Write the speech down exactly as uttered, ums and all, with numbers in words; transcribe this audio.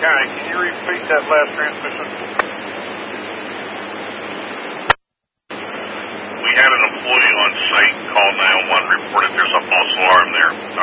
County. Can you repeat that last transmission? We had an employee on site call nine one one, reported there's a false alarm there.